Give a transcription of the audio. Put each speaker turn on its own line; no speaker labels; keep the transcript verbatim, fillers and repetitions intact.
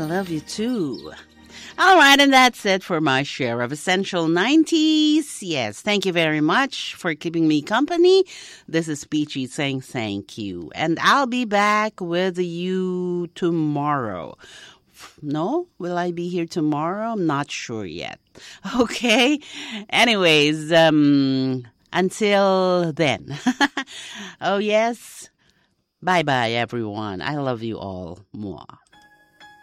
love you too. All right, and that's it for my share of Essential nineties. Yes, thank you very much for keeping me company. This is Peachy saying thank you. And I'll be back with you tomorrow. No? Will I be here tomorrow? I'm not sure yet. Okay? Anyways, um, until then. Oh, yes. Bye-bye, everyone. I love you all. Mwah.